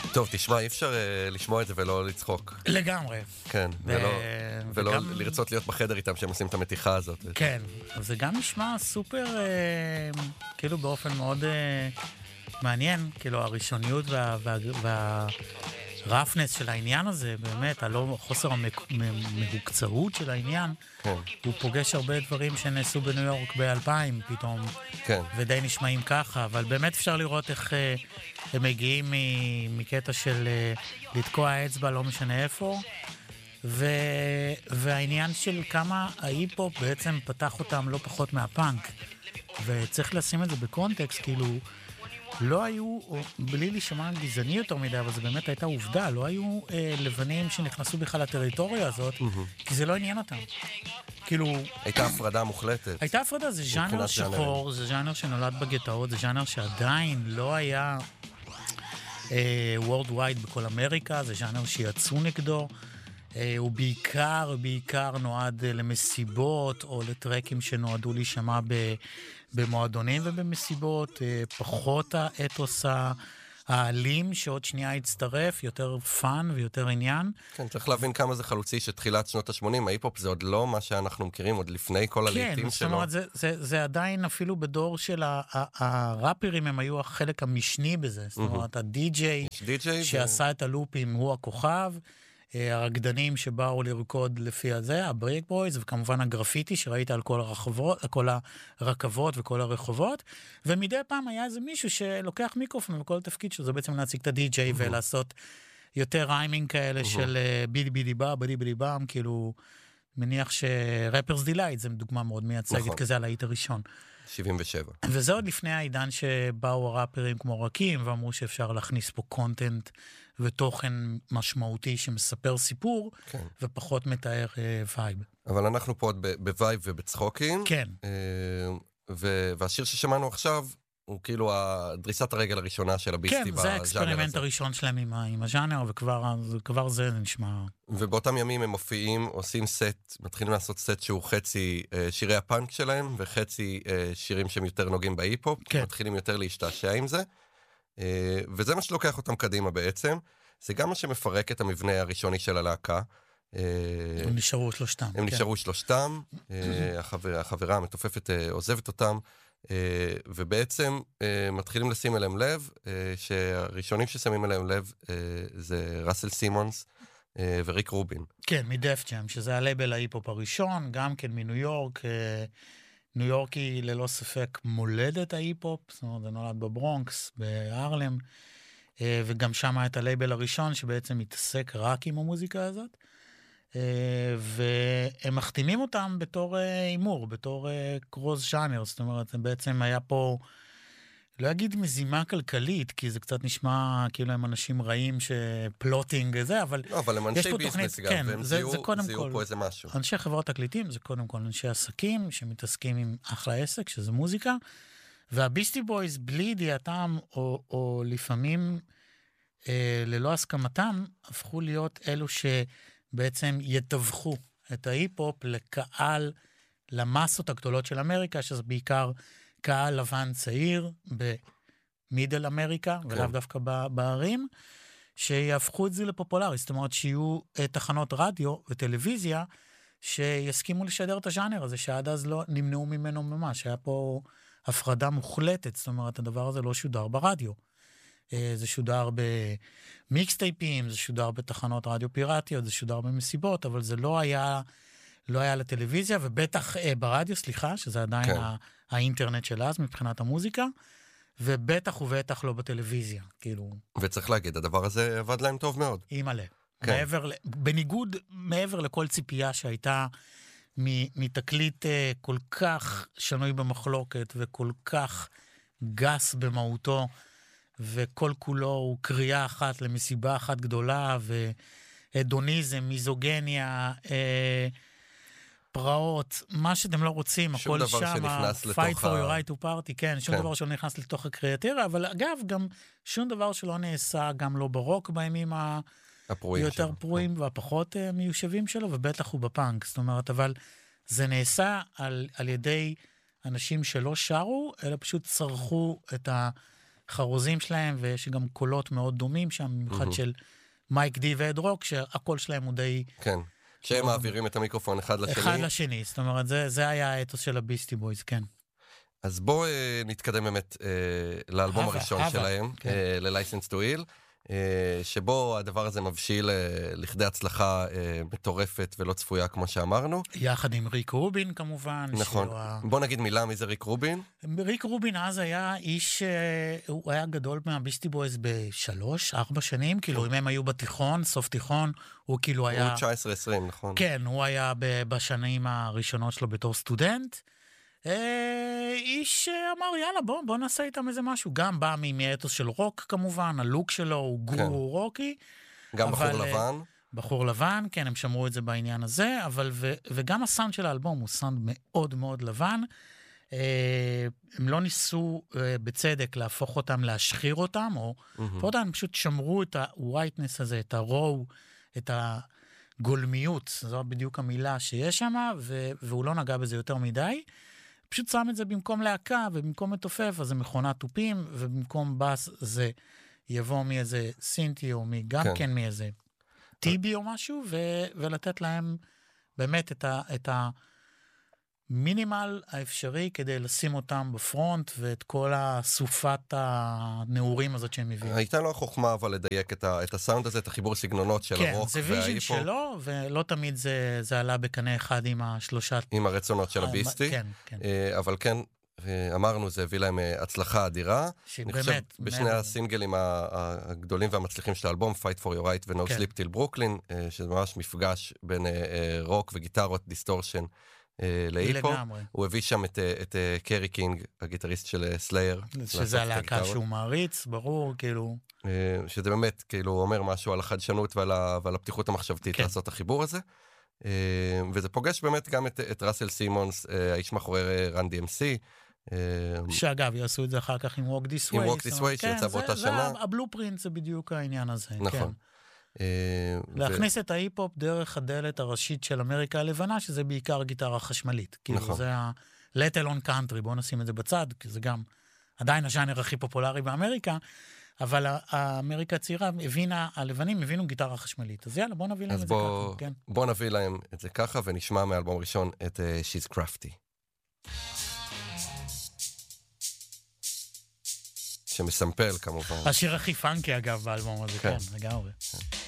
טוב, תשמע, אי אפשר לשמוע את זה ולא לצחוק. לגמרי. כן, ולא לרצות להיות בחדר איתם שהם עושים את המתיחה הזאת. כן, זה גם נשמע סופר, כאילו באופן מאוד מעניין, כאילו הראשוניות והרפנס של העניין הזה, באמת, הלא חוסר המהוקצאות של העניין, הוא פוגש הרבה דברים שנעשו בניו יורק ב-2000 פתאום, ודי נשמעים ככה, אבל באמת אפשר לראות איך הם מגיעים מקטע של לתקוע אצבע, לא משנה איפה, והעניין של כמה ההיפ-הופ בעצם פתח אותם לא פחות מהפאנק, וצריך לשים את זה בקונטקסט, כאילו לא היו, בלי להישמע גזעני יותר מדי, אבל זו באמת הייתה עובדה, לא היו לבנים שנכנסו בכלל לטריטוריה הזאת, כי זה לא עניין אותם. כאילו... הייתה הפרדה מוחלטת. הייתה הפרדה, זה ז'אנר שחור, זה ז'אנר שנולד בגטאות, זה ז'אנר שעדיין לא היה worldwide בכל אמריקה, זה ז'אנר שיצאו נגדו, הוא בעיקר נועד למסיבות או לטרקים שנועדו להישמע במועדונים ובמסיבות, פחות האתוס האלים שעוד שנייה יצטרף, יותר פאן ויותר עניין. כן, צריך להבין כמה זה חלוצי שתחילת שנות ה-80, ההיפ-הופ זה עוד לא מה שאנחנו מכירים, עוד לפני כל הלעיתים שלו. כן, זאת אומרת, זה עדיין אפילו בדור של הראפרים, הם היו החלק המשני בזה, זאת אומרת, הדי-ג'יי שעשה את הלופים הוא הכוכב, הרקדנים שבאו לרקוד לפי הזה, הברייק בויז, וכמובן הגרפיטי שראית על כל הרכבות וכל הרחובות, ומדי פעם היה איזה מישהו שלוקח מיקרופון וכל תפקיד שזה בעצם להציג את הדי-ג'יי ולעשות יותר ריימינג כאלה של בידי בידי בא, בידי בידי בם, כאילו מניח שרפרס דילייט זה דוגמה מאוד מייצגת כזה על ההיט הראשון. 77. וזה עוד לפני העידן שבאו הראפרים כמו רקים ואמרו שאפשר להכניס פה קונטנט ותוכן משמעותי שמספר סיפור, ופחות מתאר וייב. אבל אנחנו פה עוד בווייב ובצחוקים. כן. והשיר ששמענו עכשיו, הוא כאילו דריסת הרגל הראשונה של הביסטי בז'אנר הזה. כן, זה האקספרימנט הראשון שלהם עם הז'אנר, וכבר זה נשמע... ובאותם ימים הם מופיעים, עושים סט, מתחילים לעשות סט שהוא חצי שירי הפאנק שלהם, וחצי שירים שהם יותר נוגעים בהיפ-הופ, מתחילים יותר להשתעשע עם זה. וזה מה שלוקח אותם קדימה בעצם, זה גם מה שמפרק את המבנה הראשוני של הלהקה. הם נשארו שלושתם. הם נשארו שלושתם, החברה המתופפת עוזבת אותם, ובעצם מתחילים לשים אליהם לב, שהראשונים ששמים אליהם לב זה ראסל סימונס וריק רובין. כן, מדף ג'אם, שזה הלייבל ההיפ-הופ הראשון, גם כן מניו יורק, ניו יורק היא ללא ספק מולדת ההיפ-הופ, זאת אומרת, זה נולד בברונקס, בהרלם, וגם שם היה את הלייבל הראשון שבעצם מתעסק רק עם המוזיקה הזאת, והם מחתימים אותם בתור אימור, בתור קרוז ז'אנר, זאת אומרת, בעצם היה פה, לא אגיד מזימה כלכלית, כי זה קצת נשמע כאילו הם אנשים רעים שפלוטינג וזה, אבל... לא, אבל הם אנשי ביזנס גם, והם זיהו פה איזה משהו. אנשי חברות תקליטים זה קודם כל אנשי עסקים שמתעסקים עם אחלה עסק, שזה מוזיקה, והביסטי בויז בלי ידיעתם, או לפעמים ללא הסכמתם, הפכו להיות אלו שבעצם יתווכו את ההיפ-הופ לקהל, למסות הגדולות של אמריקה, שזה בעיקר קהל לבן צעיר במידל אמריקה, ולאו דווקא בערים, שיהפכו את זה לפופולרי, זאת אומרת שיהיו תחנות רדיו וטלוויזיה, שיסכימו לשדר את הז'אנר הזה, שעד אז לא נמנעו ממנו ממש, היה פה הפרדה מוחלטת, זאת אומרת, הדבר הזה לא שודר ברדיו, זה שודר במיקסטייפים, זה שודר בתחנות רדיו פיראטיות, זה שודר במסיבות, אבל זה לא היה לטלוויזיה, ובטח ברדיו, סליחה, שזה עדיין האינטרנט של אז מבחינת המוזיקה, ובטח ובטח לא בטלוויזיה, כאילו. וצריך להגיד, הדבר הזה עבד להם טוב מאוד. מלא. בניגוד, מעבר לכל ציפייה שהייתה מתקליט כל כך שנוי במחלוקת, וכל כך גס במהותו, וכל כולו הוא קריאה אחת למסיבה אחת גדולה, והדוניזם, מיזוגניה, פרעות, מה שאתם לא רוצים, הכל שם, fight for your right to party, כן, שום דבר שלא נכנס לתוך הקריאטירה, אבל אגב, גם שום דבר שלא נעשה, גם לא ברוק בימים היותר פרועים והפחות מיושבים שלו, ובטח הוא בפאנק, זאת אומרת, אבל זה נעשה על ידי אנשים שלא שרו, אלא פשוט צרכו את החרוזים שלהם, ויש גם קולות מאוד דומים שם, במיוחד של מייק די ואד רוק, שהקול שלהם הוא די... כן, שהם מעבירים את המיקרופון אחד לשני. אחד לשני, זאת אומרת, זה היה האתוס של הביסטי בויז, כן. אז בואו נתקדם באמת לאלבום הראשון שלהם, ל-License to Ill, שבו הדבר הזה מבשיל לכדי הצלחה מטורפת ולא צפויה, כמו שאמרנו. יחד עם ריק רובין, כמובן. נכון. בוא נגיד מילה מי זה ריק רובין. ריק רובין אז היה איש, הוא היה גדול מהביסטי בויז ב3-4 שנים, כאילו אם הם היו בתיכון, סוף תיכון, הוא כאילו היה... הוא 19-20, נכון. כן, הוא היה בשנים הראשונות שלו בתור סטודנט. איש אמר, יאללה, בוא נעשה איתם איזה משהו. גם בא מאתוס של רוק, כמובן, הלוק שלו הוא גורו רוקי. גם בחור לבן. בחור לבן, כן, הם שמרו את זה בעניין הזה, וגם הסאונד של האלבום הוא סאונד מאוד מאוד לבן. הם לא ניסו בצדק להפוך אותם, להשחיר אותם, או הם פשוט שמרו את ה-whiteness הזה, את הרואו, את הגולמיות, זו בדיוק המילה שיש שם, והוא לא נגע בזה יותר מדי. פשוט שם את זה במקום להקה, ובמקום מתופף, אז זה מכונת טופים, ובמקום בס זה יבוא מאיזה סינטי, או גם כן מאיזה טיבי או משהו, ולתת להם באמת את המינימל האפשרי, כדי לשים אותם בפרונט, ואת כל הסופת הנעורים הזאת שהם מביאים. הייתה לו החוכמה, אבל לדייק את הסאונד הזה, את החיבור סגנונות של הרוק וההיפו. כן, זה ויז'ן שלו, ולא תמיד זה עלה בקנה אחד עם השלושה... עם הרצונות של הביסטי. כן, כן. אבל כן, אמרנו, זה הביא להם הצלחה אדירה. שבאמת. אני חושב, בשני הסינגלים הגדולים והמצליחים של האלבום, Fight for Your Right ו-No Sleep Till Brooklyn, שזה ממש מפגש בין רוק וגיטרות, דיסטורשן, להיפו. הוא הביא שם את קרי קינג, הגיטריסט של סלייר. שזה הלהקה שהוא מעריץ, ברור, כאילו... שזה באמת, כאילו, אומר משהו על החדשנות ועל הפתיחות המחשבתית לעשות את החיבור הזה. וזה פוגש באמת גם את ראסל סימונס, האיש מאחורי רן DMC. שאגב, יעשו את זה אחר כך עם Walk This Way. עם Walk This Way, שיצא באותה שנה. הבלופרינט זה בדיוק העניין הזה. נכון. להכניס את ההיפ-הופ דרך הדלת הראשית של אמריקה הלבנה, שזה בעיקר גיטרה חשמלית. כאילו זה ה-Let Alone Country, בואו נשים את זה בצד, כי זה גם עדיין הז'אנר הכי פופולרי באמריקה, אבל האמריקה הצעירה הלבנים הבינו גיטרה חשמלית. אז יאללה, בואו נביא להם את זה ככה. בואו נביא להם את זה ככה, ונשמע מאלבום ראשון את She's Crafty. שמסמפל כמובן. השיר הכי פאנקי אגב באלבום הזה, כן, לגמרי.